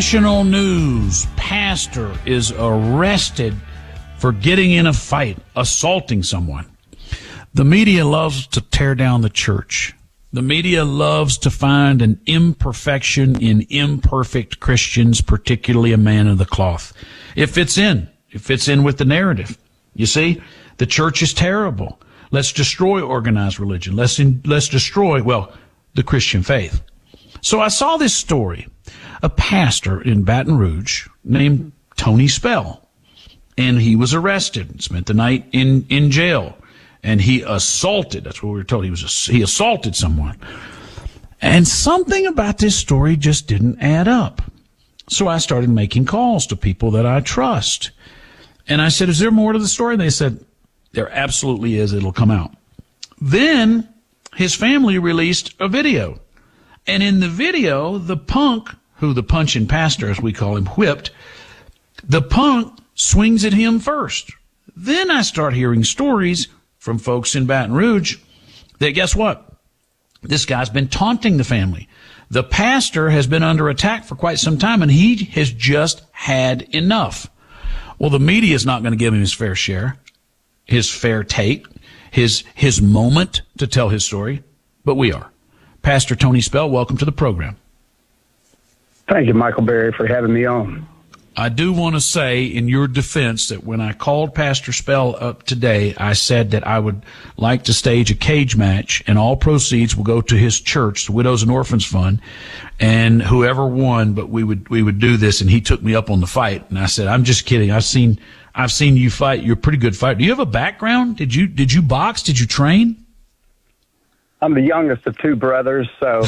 National news. Pastor is arrested for getting in a fight, assaulting someone. The media loves to tear down the church. The media loves to find an imperfection in imperfect Christians, particularly a man of the cloth. It fits in. It fits in with the narrative. You see, the church is terrible. Let's destroy organized religion. Let's destroy, the Christian faith. So I saw this story. A pastor in Baton Rouge named Tony Spell. And he was arrested, spent the night in jail. And he assaulted, that's what we were told, he assaulted someone. And something about this story just didn't add up. So I started making calls to people that I trust. And I said, is there more to the story? And they said, there absolutely is. It'll come out. Then his family released a video. And in the video, the punk, who the punching pastor, as we call him, whipped, the punk swings at him first. Then I start hearing stories from folks in Baton Rouge that, guess what? This guy's been taunting the family. The pastor has been under attack for quite some time, and he has just had enough. Well, the media is not going to give him his fair share, his fair take, his moment to tell his story, but we are. Pastor Tony Spell, welcome to the program. Thank you, Michael Berry, for having me on. I do want to say in your defense that when I called Pastor Spell up today, I said that I would like to stage a cage match, and all proceeds will go to his church, the Widows and Orphans Fund, and whoever won, but we would do this, and he took me up on the fight. And I said, I'm just kidding. I've seen you fight. You're a pretty good fighter. Do you have a background? Did you box? Did you train? I'm the youngest of two brothers, so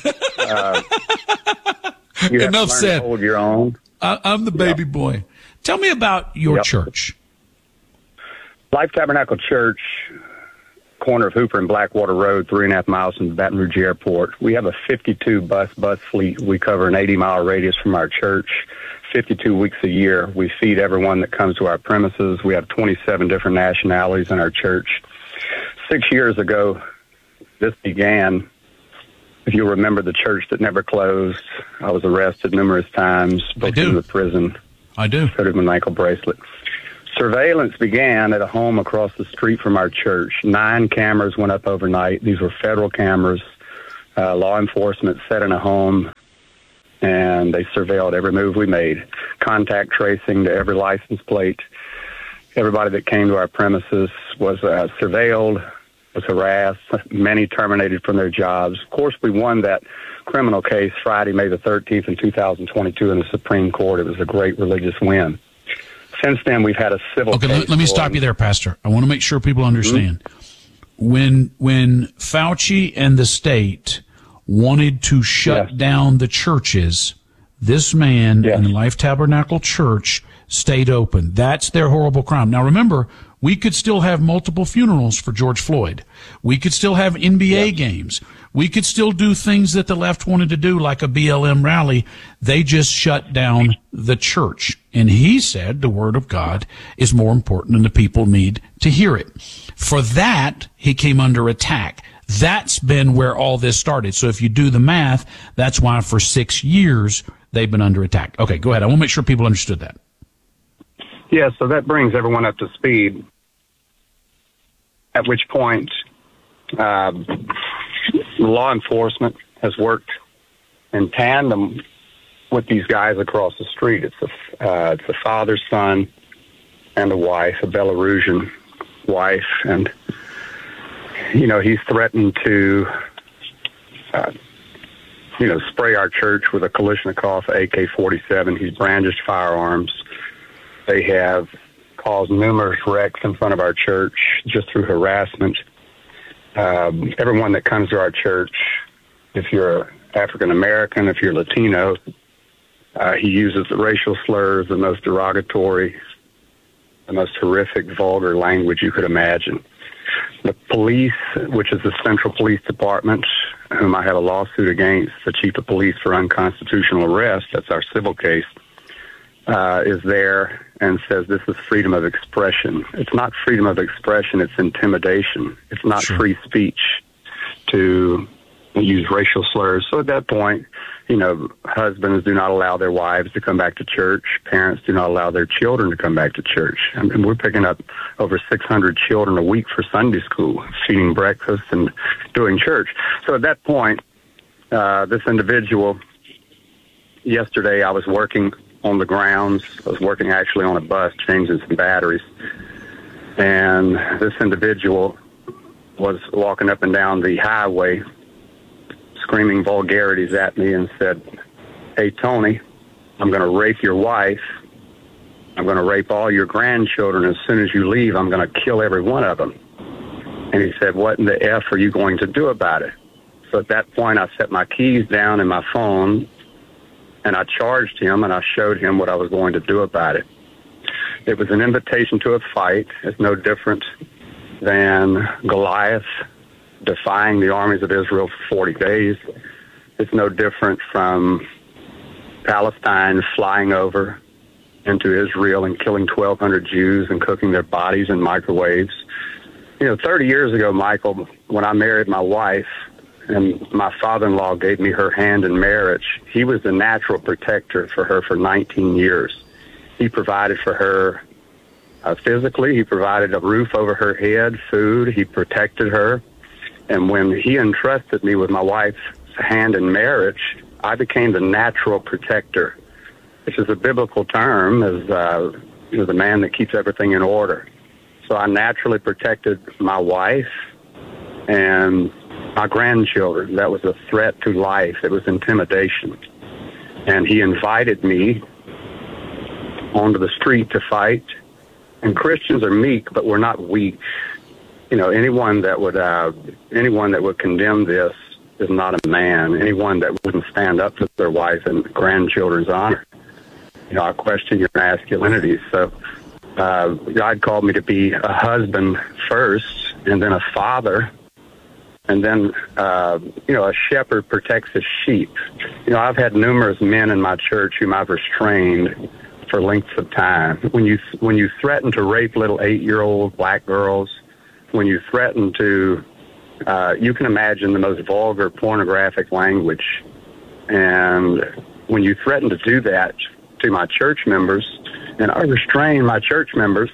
you have Enough to learn said. to hold your own. I'm the baby boy. Tell me about your church. Life Tabernacle Church, corner of Hooper and Blackwater Road, 3.5 miles from the Baton Rouge Airport. We have a 52 bus fleet. We cover an 80-mile radius from our church, 52 weeks a year. We feed everyone that comes to our premises. We have 27 different nationalities in our church. 6 years ago, this began. If you remember the church that never closed, I was arrested numerous times, booked into prison. I do. Put him in an ankle bracelet. Surveillance began at a home across the street from our church. 9 cameras went up overnight. These were federal cameras. Law enforcement set in a home, and they surveilled every move we made. Contact tracing to every license plate. Everybody that came to our premises was surveilled, was harassed, many terminated from their jobs. Of course, we won that criminal case Friday, May the 13th in 2022 in the Supreme Court. It was a great religious win. Since then, we've had a civil case. Okay, let me stop you there, Pastor. I want to make sure people understand. Mm-hmm. When Fauci and the state wanted to shut down the churches, this man in the Life Tabernacle Church stayed open. That's their horrible crime. Now, remember, we could still have multiple funerals for George Floyd. We could still have NBA games. We could still do things that the left wanted to do, like a BLM rally. They just shut down the church. And he said the word of God is more important and the people need to hear it. For that, he came under attack. That's been where all this started. So if you do the math, that's why for 6 years they've been under attack. Okay, go ahead. I want to make sure people understood that. Yeah, so that brings everyone up to speed, at which point law enforcement has worked in tandem with these guys across the street. It's a father, son, and a wife, a Belarusian wife, and, he's threatened to, spray our church with a Kalashnikov AK-47. He's brandished firearms. They have caused numerous wrecks in front of our church just through harassment. Everyone that comes to our church, if you're African American, if you're Latino, he uses the racial slurs, the most derogatory, the most horrific, vulgar language you could imagine. The police, which is the Central Police Department, whom I have a lawsuit against, the chief of police for unconstitutional arrest, that's our civil case, is there and says this is freedom of expression. It's not freedom of expression, it's intimidation. It's not free speech to, use racial slurs. So at that point, husbands do not allow their wives to come back to church. Parents do not allow their children to come back to church. I mean, we're picking up over 600 children a week for Sunday school, feeding breakfast and doing church. So at that point, this individual, yesterday I was working on the grounds. I was working actually on a bus, changing some batteries. And this individual was walking up and down the highway, screaming vulgarities at me and said, "Hey, Tony, I'm going to rape your wife. I'm going to rape all your grandchildren. As soon as you leave, I'm going to kill every one of them." And he said, "What in the F are you going to do about it?" So at that point, I set my keys down in my phone, and I charged him, and I showed him what I was going to do about it. It was an invitation to a fight. It's no different than Goliath defying the armies of Israel for 40 days. It's no different from Palestine flying over into Israel and killing 1,200 Jews and cooking their bodies in microwaves. 30 years ago, Michael, when I married my wife and my father-in-law gave me her hand in marriage, he was the natural protector for her for 19 years. He provided for her physically. He provided a roof over her head, food. He protected her. And when he entrusted me with my wife's hand in marriage, I became the natural protector, which is a biblical term, as the man that keeps everything in order. So I naturally protected my wife and my grandchildren. That was a threat to life. It was intimidation. And he invited me onto the street to fight. And Christians are meek, but we're not weak. Anyone that would condemn this is not a man. Anyone that wouldn't stand up for their wife and grandchildren's honor. I question your masculinity. So God called me to be a husband first, and then a father, and then a shepherd protects his sheep. I've had numerous men in my church whom I've restrained for lengths of time. When you threaten to rape little 8-year-old black girls, when you threaten to, you can imagine the most vulgar pornographic language. And when you threaten to do that to my church members, and I restrain my church members,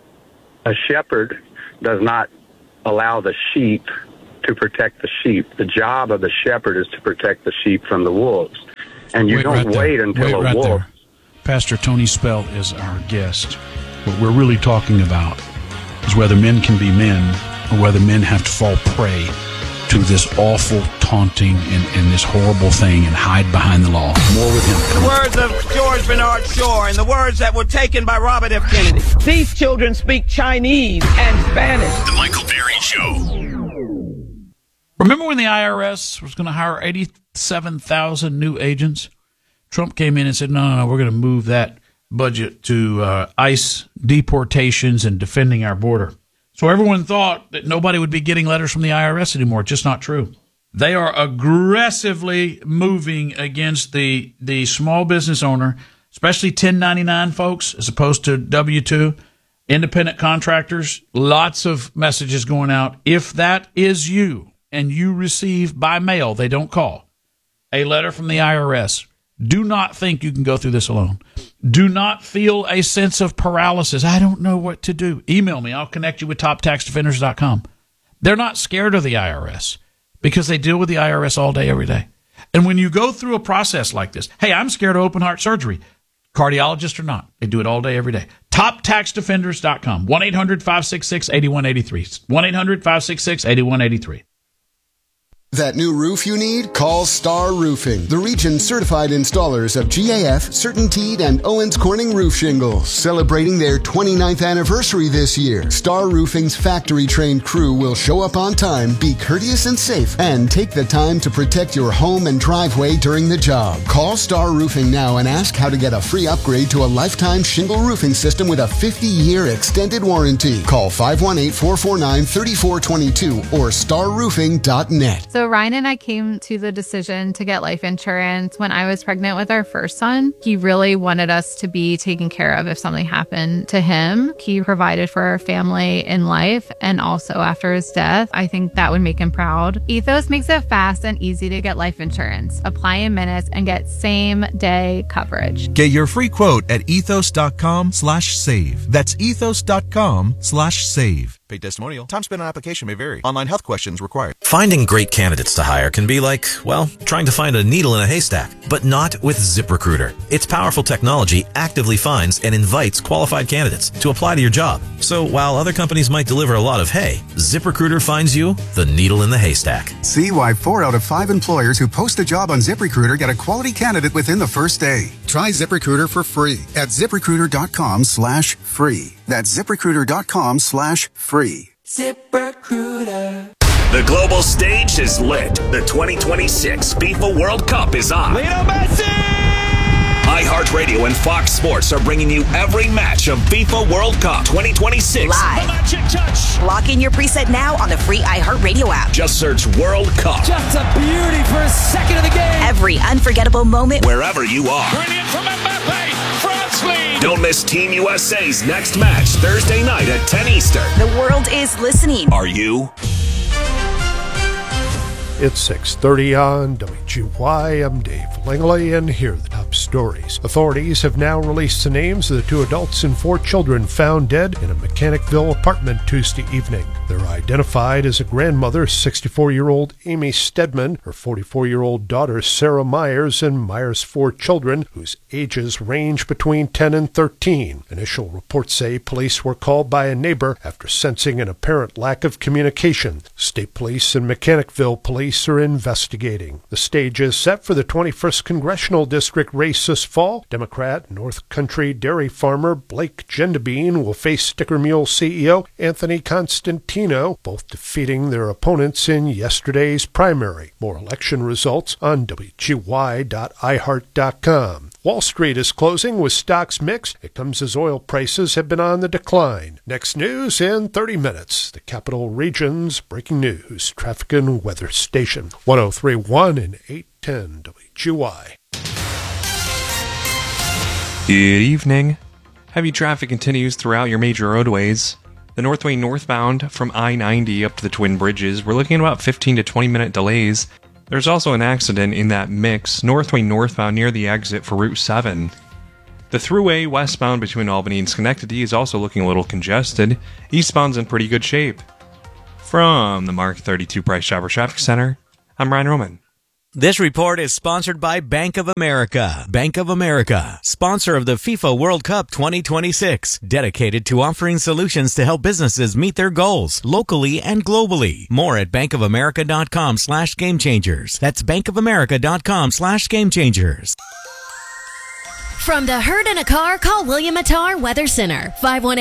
a shepherd does not allow the sheep to protect the sheep. The job of the shepherd is to protect the sheep from the wolves. And you don't wait until a wolf. Pastor Tony Spell is our guest. What we're really talking about is whether men can be men or whether men have to fall prey to this awful taunting and this horrible thing and hide behind the law. More with him. The words of George Bernard Shaw and the words that were taken by Robert F. Kennedy. These children speak Chinese and Spanish. The Michael Berry Show. Remember when the IRS was going to hire 87,000 new agents? Trump came in and said, no, we're going to move that budget to ICE deportations and defending our border. So everyone thought that nobody would be getting letters from the IRS anymore. It's just not true. They are aggressively moving against the small business owner, especially 1099 folks, as opposed to W-2, independent contractors. Lots of messages going out. If that is you and you receive by mail, they don't call, a letter from the IRS, do not think you can go through this alone. Do not feel a sense of paralysis. I don't know what to do. Email me. I'll connect you with toptaxdefenders.com. They're not scared of the IRS because they deal with the IRS all day, every day. And when you go through a process like this, hey, I'm scared of open heart surgery. Cardiologist or not, they do it all day, every day. Toptaxdefenders.com. 1-800-566-8183. 1-800-566-8183. That new roof you need? Call Star Roofing, the region's certified installers of GAF, CertainTeed, and Owens Corning roof shingles. Celebrating their 29th anniversary this year, Star Roofing's factory-trained crew will show up on time, be courteous and safe, and take the time to protect your home and driveway during the job. Call Star Roofing now and ask how to get a free upgrade to a lifetime shingle roofing system with a 50-year extended warranty. Call 518-449-3422 or starroofing.net. So So Ryan and I came to the decision to get life insurance when I was pregnant with our first son. He really wanted us to be taken care of if something happened to him. He provided for our family in life and also after his death. I think that would make him proud. Ethos makes it fast and easy to get life insurance. Apply in minutes and get same-day coverage. Get your free quote at ethos.com/save. That's ethos.com/save. Paid testimonial. Time spent on application may vary. Online health questions required. Finding great candidates to hire can be like, well, trying to find a needle in a haystack, but not with ZipRecruiter. Its powerful technology actively finds and invites qualified candidates to apply to your job. So while other companies might deliver a lot of hay, ZipRecruiter finds you the needle in the haystack. See why 4 out of 5 employers who post a job on ZipRecruiter get a quality candidate within the first day. Try ZipRecruiter for free at ZipRecruiter.com/free. That's ZipRecruiter.com/free. ZipRecruiter. The global stage is lit. The 2026 FIFA World Cup is on. Lionel Messi! iHeartRadio and Fox Sports are bringing you every match of FIFA World Cup 2026. Live. The magic touch. Lock in your preset now on the free iHeartRadio app. Just search World Cup. Just a beauty for a second of the game. Every unforgettable moment. Wherever you are. Brilliant from Mbappe. France lead. Don't miss Team USA's next match Thursday night at 10 Eastern. The world is listening. Are you? It's 6:30 on WGY. I'm Dave Langley, and here are the top stories. Authorities have now released the names of the 2 adults and 4 children found dead in a Mechanicville apartment Tuesday evening. They're identified as a grandmother, 64-year-old Amy Stedman, her 44-year-old daughter Sarah Myers, and Myers' 4 children, whose ages range between 10 and 13. Initial reports say police were called by a neighbor after sensing an apparent lack of communication. State police and Mechanicville police are investigating. The stage is set for the 21st Congressional District race this fall. Democrat North Country dairy farmer Blake Gendabine will face Sticker Mule CEO Anthony Constantino, both defeating their opponents in yesterday's primary. More election results on WGY.iHeart.com. Wall Street is closing with stocks mixed. It comes as oil prices have been on the decline. Next news in 30 minutes. The Capital Region's breaking news, traffic and weather station. 103.1 and 810 WGY. Good evening. Heavy traffic continues throughout your major roadways. The Northway northbound from I-90 up to the Twin Bridges, we're looking at about 15 to 20 minute delays. There's also an accident in that mix, Northway northbound near the exit for Route 7. The thruway westbound between Albany and Schenectady is also looking a little congested. Eastbound's in pretty good shape. From the Mark 32 Price Chopper Traffic Center, I'm Ryan Roman. This report is sponsored by Bank of America. Bank of America, sponsor of the FIFA World Cup 2026, dedicated to offering solutions to help businesses meet their goals locally and globally. More at bankofamerica.com/gamechangers. That's bankofamerica.com/gamechangers. From the herd in a car, call William Attar Weather Center,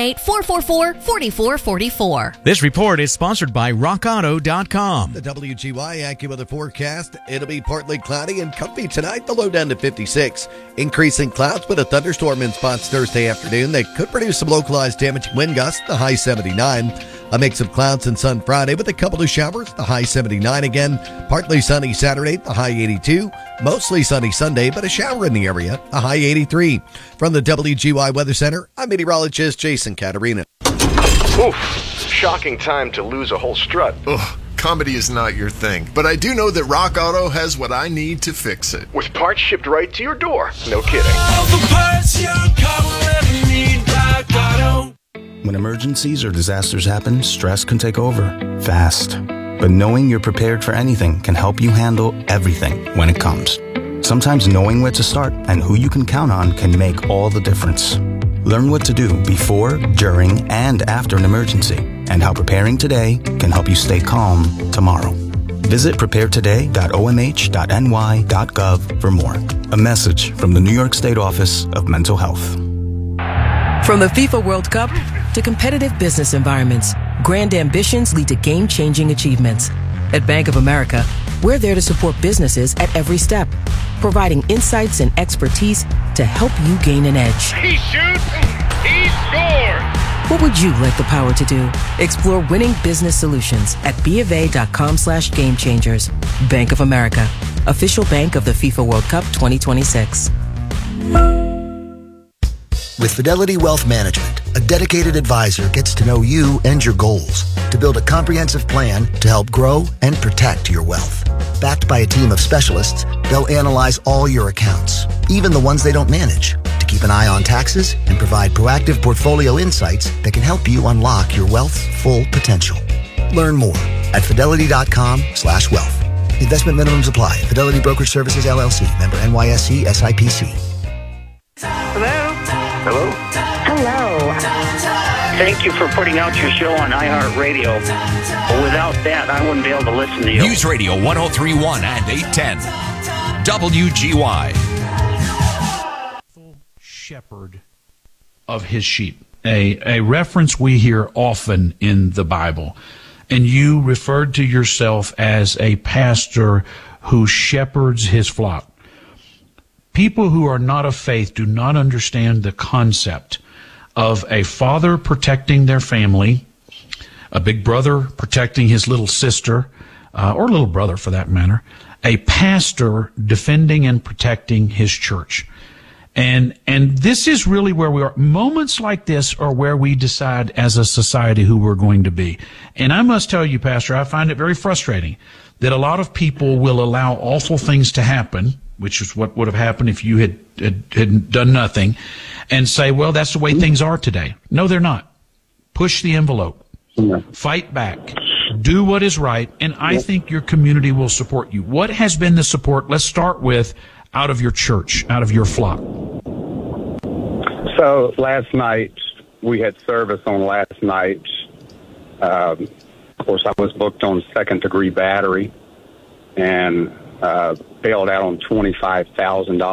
518-444-4444. This report is sponsored by RockAuto.com. The WGY AccuWeather forecast, it'll be partly cloudy and comfy tonight, the low down to 56. Increasing clouds, but a thunderstorm in spots Thursday afternoon that could produce some localized damaging wind gusts, the high 79. A mix of clouds and sun Friday with a couple of showers, the high 79 again. Partly sunny Saturday, the high 82. Mostly sunny Sunday, but a shower in the area, the high 83. From the WGY Weather Center, I'm meteorologist Jason Caterina. Oof, shocking time to lose a whole strut. Ugh, comedy is not your thing, but I do know that Rock Auto has what I need to fix it. With parts shipped right to your door. No kidding. All the parts your car will ever need, Rock Auto. When emergencies or disasters happen, stress can take over, fast. But knowing you're prepared for anything can help you handle everything when it comes. Sometimes knowing where to start and who you can count on can make all the difference. Learn what to do before, during, and after an emergency, and how preparing today can help you stay calm tomorrow. Visit preparetoday.omh.ny.gov for more. A message from the New York State Office of Mental Health. From the FIFA World Cup to competitive business environments, grand ambitions lead to game-changing achievements. At Bank of America, we're there to support businesses at every step, providing insights and expertise to help you gain an edge. He shoots, he scores! What would you like the power to do? Explore winning business solutions at BofA.com/gamechangers. Bank of America, official bank of the FIFA World Cup 2026. With Fidelity Wealth Management, a dedicated advisor gets to know you and your goals to build a comprehensive plan to help grow and protect your wealth. Backed by a team of specialists, they'll analyze all your accounts, even the ones they don't manage, to keep an eye on taxes and provide proactive portfolio insights that can help you unlock your wealth's full potential. Learn more at fidelity.com/wealth. Investment minimums apply. Fidelity Brokerage Services, LLC. Member NYSE SIPC. Hello? Hello? Hello. Thank you for putting out your show on iHeartRadio. Without that, I wouldn't be able to listen to you. News Radio 1031 and 810. WGY. Shepherd of his sheep. A reference we hear often in the Bible. And you referred to yourself as a pastor who shepherds his flock. People who are not of faith do not understand the concept of a father protecting their family, a big brother protecting his little sister, or little brother for that matter, a pastor defending and protecting his church. And this is really where we are. Moments like this are where we decide as a society who we're going to be. And I must tell you, Pastor, I find it very frustrating that a lot of people will allow awful things to happen, which is what would have happened if you had done nothing, and say, well, that's the way things are today. No, they're not. Push the envelope. Fight back. Do what is right, and I think your community will support you. What has been the support? Let's start with out of your church, out of your flock. So last night, we had service on last night. Of course, I was booked on second-degree battery and bailed out on $25,000.